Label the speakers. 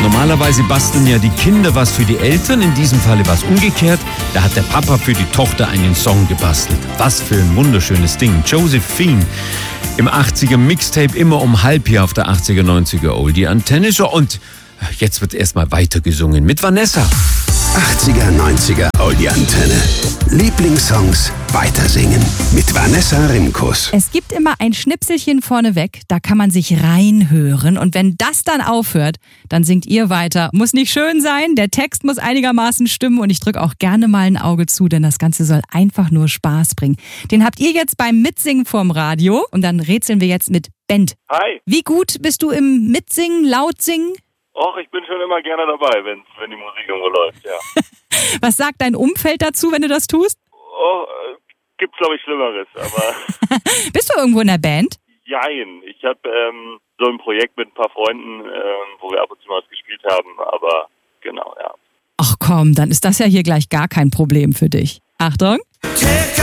Speaker 1: Normalerweise basteln ja die Kinder was für die Eltern, in diesem Falle war es umgekehrt. Da hat der Papa für die Tochter einen Song gebastelt. Was für ein wunderschönes Ding. Josephine im 80er Mixtape, immer um halb hier auf der 80er, 90er Oldie Antenne. So, und jetzt wird erstmal weitergesungen mit Vanessa.
Speaker 2: 80er, 90er Oldie Antenne. Lieblingssongs weitersingen mit Vanessa Rimkus.
Speaker 3: Es gibt immer ein Schnipselchen vorneweg, da kann man sich reinhören. Und wenn das dann aufhört, dann singt ihr weiter. Muss nicht schön sein, der Text muss einigermaßen stimmen und ich drücke auch gerne mal ein Auge zu, denn das Ganze soll einfach nur Spaß bringen. Den habt ihr jetzt beim Mitsingen vorm Radio und dann rätseln wir jetzt mit Bent.
Speaker 4: Hi.
Speaker 3: Wie gut bist du im Mitsingen, Lautsingen?
Speaker 4: Och, ich bin schon immer gerne dabei, wenn die Musik irgendwo läuft, ja.
Speaker 3: Was sagt dein Umfeld dazu, wenn du das tust?
Speaker 4: Oh, gibt's glaube ich Schlimmeres, aber...
Speaker 3: Bist du irgendwo in der Band?
Speaker 4: Jein. Ich habe so ein Projekt mit ein paar Freunden, wo wir ab und zu mal was gespielt haben, aber genau, ja.
Speaker 3: Ach komm, dann ist das ja hier gleich gar kein Problem für dich. Achtung.